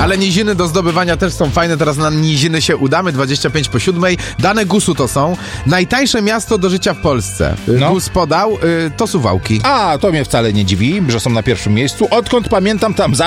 Ale niziny do zdobywania też są fajne. Teraz na niziny się udamy. 25:07. Dane GUS-u to są. Najtańsze miasto do życia w Polsce. GUS podał, to Suwałki. A, to mnie wcale nie dziwi, że są na pierwszym miejscu. Odkąd pamiętam, tam zawsze